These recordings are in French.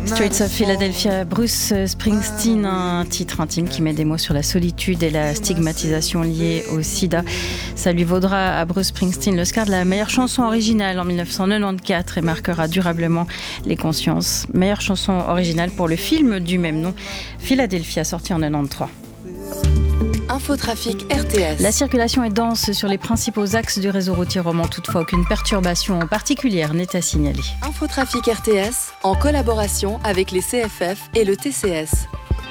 Streets of Philadelphia, Bruce Springsteen, un titre intime qui met des mots sur la solitude et la stigmatisation liée au sida. Ça lui vaudra à Bruce Springsteen l'Oscar de la meilleure chanson originale en 1994 et marquera durablement les consciences. Meilleure chanson originale pour le film du même nom, Philadelphia, sorti en 1993. Infotrafic RTS. La circulation est dense sur les principaux axes du réseau routier roman. Toutefois, aucune perturbation particulière n'est à signaler. Infotrafic RTS, en collaboration avec les CFF et le TCS.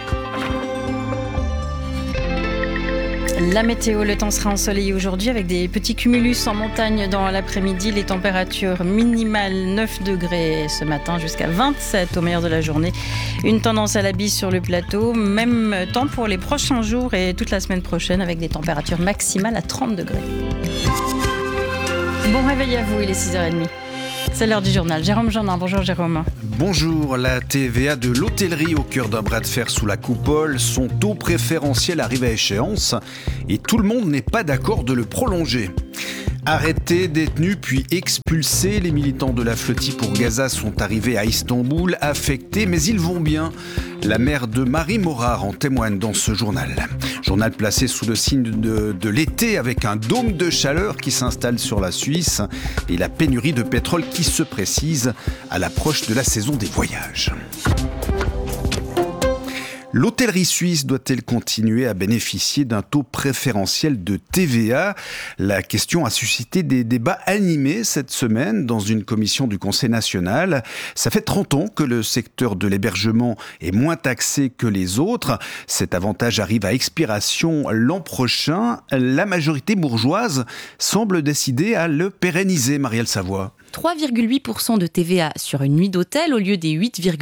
La météo, le temps sera ensoleillé aujourd'hui avec des petits cumulus en montagne dans l'après-midi. Les températures minimales 9 degrés ce matin jusqu'à 27 au meilleur de la journée. Une tendance à la bise sur le plateau. Même temps pour les prochains jours et toute la semaine prochaine avec des températures maximales à 30 degrés. Bon réveil à vous, il est 6h30. C'est l'heure du journal. Jérôme Jeannin, bonjour Jérôme. Bonjour, la TVA de l'hôtellerie au cœur d'un bras de fer sous la coupole. Son taux préférentiel arrive à échéance et tout le monde n'est pas d'accord de le prolonger. Arrêtés, détenus puis expulsés, les militants de la Flotti pour Gaza sont arrivés à Istanbul, affectés, mais ils vont bien. La mère de Marie Morard en témoigne dans ce journal. Journal placé sous le signe de l'été avec un dôme de chaleur qui s'installe sur la Suisse et la pénurie de pétrole qui se précise à l'approche de la saison des voyages. L'hôtellerie suisse doit-elle continuer à bénéficier d'un taux préférentiel de TVA ? La question a suscité des débats animés cette semaine dans une commission du Conseil national. Ça fait 30 ans que le secteur de l'hébergement est moins taxé que les autres. Cet avantage arrive à expiration l'an prochain. La majorité bourgeoise semble décidée à le pérenniser, Marielle Savoie. 3,8% de TVA sur une nuit d'hôtel au lieu des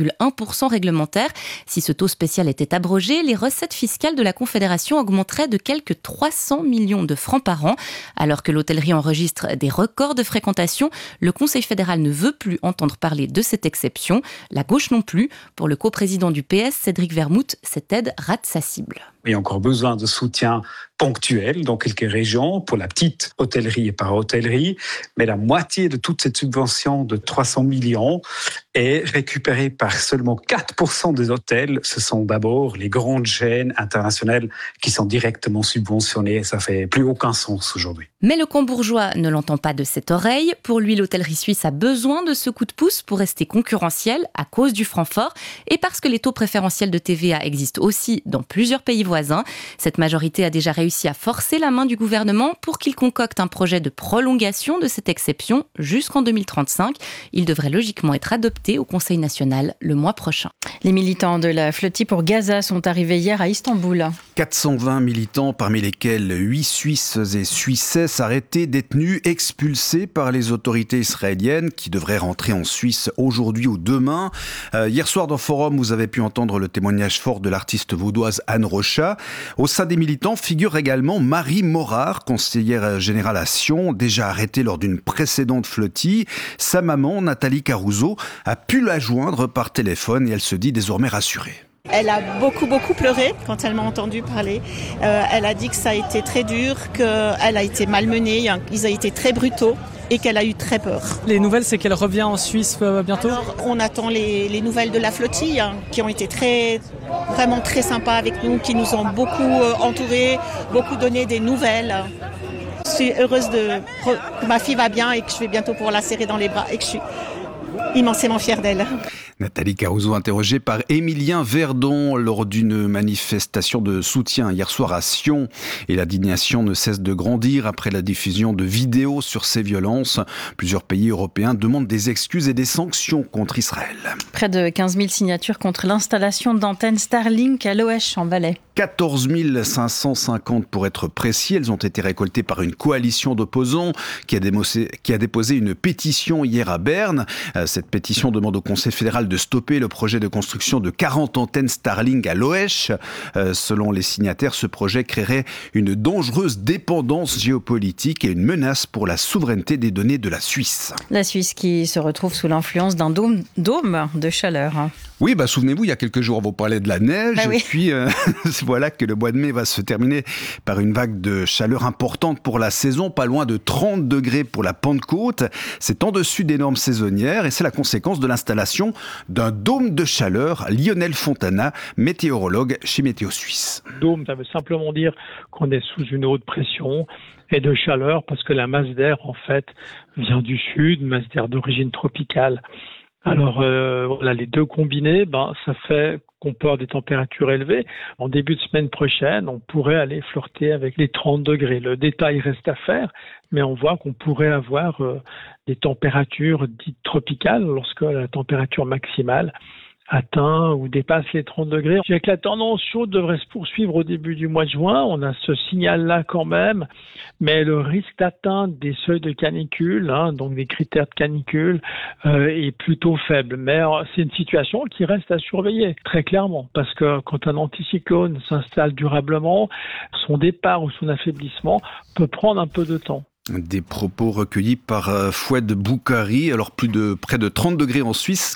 8,1% réglementaires. Si ce taux spécial était abrogé, les recettes fiscales de la Confédération augmenteraient de quelques 300 millions de francs par an. Alors que l'hôtellerie enregistre des records de fréquentation, le Conseil fédéral ne veut plus entendre parler de cette exception. La gauche non plus. Pour le coprésident du PS, Cédric Vermouth, cette aide rate sa cible. Il y a encore besoin de soutien ponctuel dans quelques régions pour la petite hôtellerie et para-hôtellerie, mais la moitié de toute cette subvention de 300 millions est récupérée par seulement 4% des hôtels. Ce sont d'abord les grandes chaînes internationales qui sont directement subventionnées. Ça fait plus aucun sens aujourd'hui. Mais le camp bourgeois ne l'entend pas de cette oreille. Pour lui, l'hôtellerie suisse a besoin de ce coup de pouce pour rester concurrentielle à cause du franc fort et parce que les taux préférentiels de TVA existent aussi dans plusieurs pays voisins. Cette majorité a déjà réussi à forcer la main du gouvernement pour qu'il concocte un projet de prolongation de cette exception jusqu'en 2035. Il devrait logiquement être adopté au Conseil national le mois prochain. Les militants de la Flotti pour Gaza sont arrivés hier à Istanbul. 420 militants, parmi lesquels 8 Suisses et Suissesses arrêtés, détenus, expulsés par les autorités israéliennes qui devraient rentrer en Suisse aujourd'hui ou demain. Hier soir dans Forum, vous avez pu entendre le témoignage fort de l'artiste vaudoise Anne Rocha. Au sein des militants figure également Marie Morard, conseillère générale à Sion, déjà arrêtée lors d'une précédente Flotti. Sa maman, Nathalie Caruso, a pu la joindre par téléphone et elle se dit désormais rassurée. Elle a beaucoup pleuré quand elle m'a entendu parler. Elle a dit que ça a été très dur, qu'elle a été malmenée, ils ont été très brutaux et qu'elle a eu très peur. Les nouvelles, c'est qu'elle revient en Suisse bientôt ? Alors, on attend les nouvelles de la Flotti, qui ont été vraiment très sympas avec nous, qui nous ont beaucoup entourés, beaucoup donné des nouvelles. Je suis heureuse que ma fille va bien et que je vais bientôt pouvoir la serrer dans les bras et que je suis immensément fière d'elle. Nathalie Caruso interrogée par Émilien Verdon lors d'une manifestation de soutien hier soir à Sion. Et l'indignation ne cesse de grandir après la diffusion de vidéos sur ces violences. Plusieurs pays européens demandent des excuses et des sanctions contre Israël. Près de 15 000 signatures contre l'installation d'antennes Starlink à Loèche en Valais. 14 550 pour être précis. Elles ont été récoltées par une coalition d'opposants qui a déposé une pétition hier à Berne. Cette pétition demande au Conseil fédéral de stopper le projet de construction de 40 antennes Starlink à Loèche. Selon les signataires, ce projet créerait une dangereuse dépendance géopolitique et une menace pour la souveraineté des données de la Suisse. La Suisse qui se retrouve sous l'influence d'un dôme de chaleur. Oui, souvenez-vous, il y a quelques jours, vous parlez de la neige, oui. Puis voilà que le mois de mai va se terminer par une vague de chaleur importante pour la saison, pas loin de 30 degrés pour la Pentecôte. C'est en dessus des normes saisonnières et c'est la conséquence de l'installation d'un dôme de chaleur. Lionel Fontana, météorologue chez Météo Suisse. Dôme, ça veut simplement dire qu'on est sous une haute pression et de chaleur parce que la masse d'air, en fait, vient du sud, masse d'air d'origine tropicale. Alors voilà, les deux combinés, ça fait qu'on peut avoir des températures élevées. En début de semaine prochaine, on pourrait aller flirter avec les 30 degrés. Le détail reste à faire, mais on voit qu'on pourrait avoir des températures dites tropicales lorsque la température maximale atteint ou dépasse les 30 degrés. Je dirais que la tendance chaude devrait se poursuivre au début du mois de juin. On a ce signal-là quand même, mais le risque d'atteindre des seuils de canicule, donc des critères de canicule, est plutôt faible. Mais c'est une situation qui reste à surveiller, très clairement, parce que quand un anticyclone s'installe durablement, son départ ou son affaiblissement peut prendre un peu de temps. Des propos recueillis par Fouad Boukari. Alors près de 30 degrés en Suisse,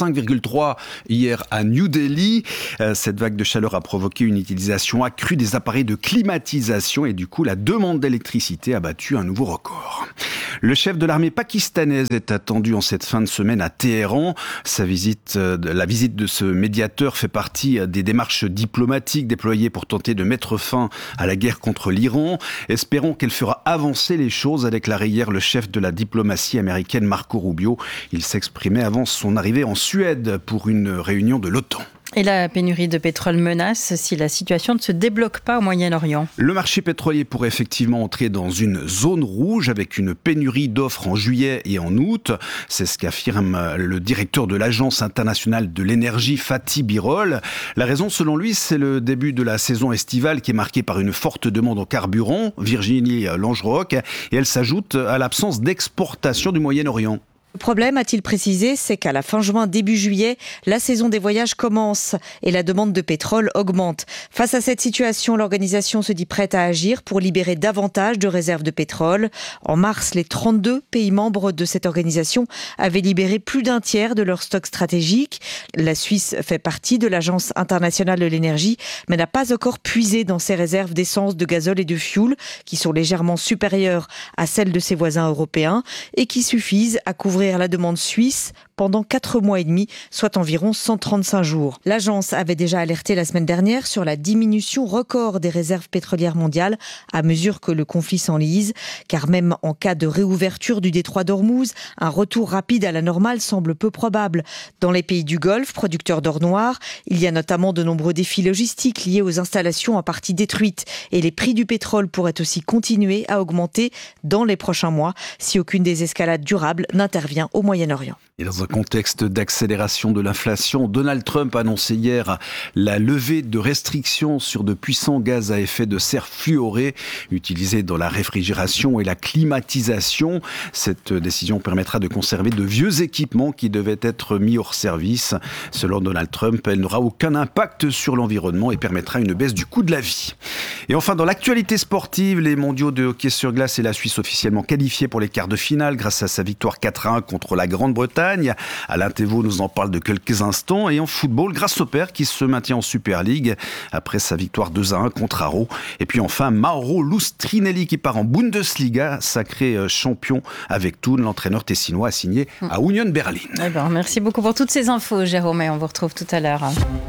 45,3 hier à New Delhi. Cette vague de chaleur a provoqué une utilisation accrue des appareils de climatisation et du coup la demande d'électricité a battu un nouveau record. Le chef de l'armée pakistanaise est attendu en cette fin de semaine à Téhéran. La visite de ce médiateur fait partie des démarches diplomatiques déployées pour tenter de mettre fin à la guerre contre l'Iran. Espérons qu'elle fera avancer les choses, a déclaré hier le chef de la diplomatie américaine Marco Rubio. Il s'exprimait avant son arrivée en Suède pour une réunion de l'OTAN. Et la pénurie de pétrole menace si la situation ne se débloque pas au Moyen-Orient. Le marché pétrolier pourrait effectivement entrer dans une zone rouge avec une pénurie d'offres en juillet et en août. C'est ce qu'affirme le directeur de l'Agence internationale de l'énergie, Fatih Birol. La raison, selon lui, c'est le début de la saison estivale qui est marquée par une forte demande en carburant, Virginie Langerock, et elle s'ajoute à l'absence d'exportation du Moyen-Orient. Le problème, a-t-il précisé, c'est qu'à la fin juin, début juillet, la saison des voyages commence et la demande de pétrole augmente. Face à cette situation, l'organisation se dit prête à agir pour libérer davantage de réserves de pétrole. En mars, les 32 pays membres de cette organisation avaient libéré plus d'un tiers de leur stock stratégique. La Suisse fait partie de l'Agence internationale de l'énergie, mais n'a pas encore puisé dans ses réserves d'essence, de gazole et de fioul, qui sont légèrement supérieures à celles de ses voisins européens et qui suffisent à couvrir la demande suisse pendant 4 mois et demi, soit environ 135 jours. L'agence avait déjà alerté la semaine dernière sur la diminution record des réserves pétrolières mondiales à mesure que le conflit s'enlise, car même en cas de réouverture du détroit d'Ormuz, un retour rapide à la normale semble peu probable. Dans les pays du Golfe, producteurs d'or noir, il y a notamment de nombreux défis logistiques liés aux installations en partie détruites et les prix du pétrole pourraient aussi continuer à augmenter dans les prochains mois si aucune désescalade durable n'intervient au Moyen-Orient. Et dans un contexte d'accélération de l'inflation, Donald Trump a annoncé hier la levée de restrictions sur de puissants gaz à effet de serre fluorés utilisés dans la réfrigération et la climatisation. Cette décision permettra de conserver de vieux équipements qui devaient être mis hors service. Selon Donald Trump, elle n'aura aucun impact sur l'environnement et permettra une baisse du coût de la vie. Et enfin, dans l'actualité sportive, les mondiaux de hockey sur glace et la Suisse officiellement qualifiée pour les quarts de finale grâce à sa victoire 4-1 contre la Grande-Bretagne. Alain Thévault nous en parle de quelques instants. Et en football, Grasshopper qui se maintient en Super League après sa victoire 2-1 contre Aro. Et puis enfin, Mauro Lustrinelli qui part en Bundesliga, sacré champion avec Thun. L'entraîneur tessinois a signé à Union Berlin. Merci beaucoup pour toutes ces infos, Jérôme, et on vous retrouve tout à l'heure.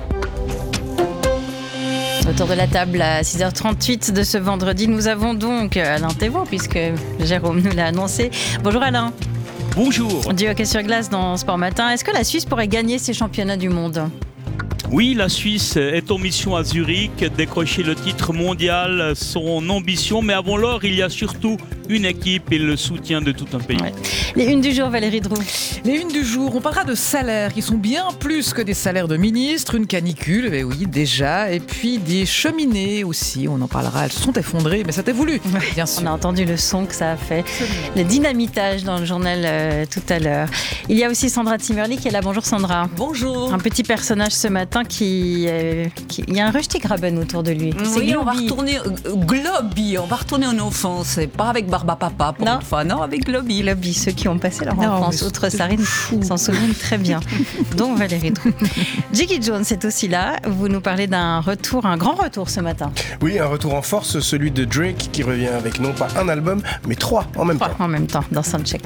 Autour de la table à 6h38 de ce vendredi, nous avons donc Alain Thévault, puisque Jérôme nous l'a annoncé. Bonjour Alain. Bonjour. Du hockey sur glace dans Sport Matin. Est-ce que la Suisse pourrait gagner ces championnats du monde ? Oui, la Suisse est en mission à Zurich, décrocher le titre mondial, son ambition. Mais avant l'or, il y a surtout une équipe et le soutien de tout un pays. Ouais. Les unes du jour, Valérie Droux. Les unes du jour, on parlera de salaires qui sont bien plus que des salaires de ministres, une canicule, mais oui, déjà, et puis des cheminées aussi, on en parlera, elles sont effondrées, mais ça t'est voulu, bien sûr. On a entendu le son que ça a fait, le dynamitage dans le journal tout à l'heure. Il y a aussi Sandra Zimmerli qui est là. Bonjour Sandra. Bonjour. Un petit personnage ce matin qui il y a un Rusty Graben autour de lui. Oui, on va retourner Globi, on va retourner en enfance, pas avec Barbapapa pour une fois, non, avec Globy. Globy, ceux qui ont passé leur enfance. Autre Sarine s'en souviennent très bien, dont Valérie Trou. Jiggy Jones est aussi là. Vous nous parlez d'un retour, un grand retour ce matin. Oui, un retour en force, celui de Drake qui revient avec non pas un album, mais 3 en même temps. En même temps, dans Soundcheck.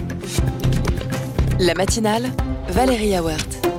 La matinale, Valérie Awert.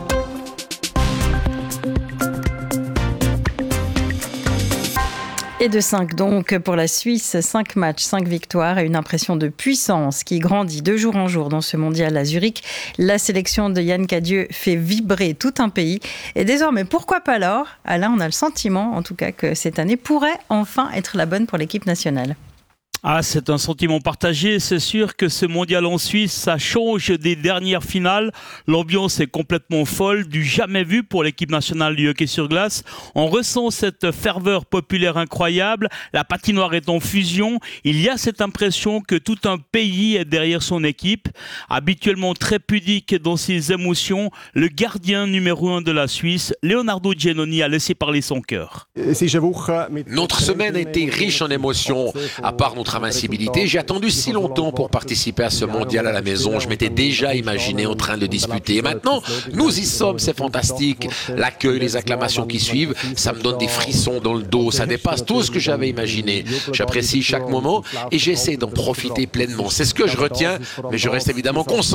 Et de 5 donc pour la Suisse, 5 matchs, 5 victoires et une impression de puissance qui grandit de jour en jour dans ce mondial à Zurich. La sélection de Yann Cadieux fait vibrer tout un pays. Et désormais, pourquoi pas l'or ? Alain, on a le sentiment en tout cas que cette année pourrait enfin être la bonne pour l'équipe nationale. Ah, c'est un sentiment partagé. C'est sûr que ce mondial en Suisse, ça change des dernières finales. L'ambiance est complètement folle, du jamais vu pour l'équipe nationale du hockey sur glace. On ressent cette ferveur populaire incroyable. La patinoire est en fusion. Il y a cette impression que tout un pays est derrière son équipe. Habituellement très pudique dans ses émotions, le gardien numéro 1 de la Suisse, Leonardo Giannoni, a laissé parler son cœur. Notre semaine a été riche en émotions. À part notre invincibilité, j'ai attendu si longtemps pour participer à ce mondial à la maison. Je m'étais déjà imaginé en train de le disputer. Et maintenant, nous y sommes, c'est fantastique. L'accueil, les acclamations qui suivent, ça me donne des frissons dans le dos. Ça dépasse tout ce que j'avais imaginé. J'apprécie chaque moment et j'essaie d'en profiter pleinement. C'est ce que je retiens, mais je reste évidemment conscient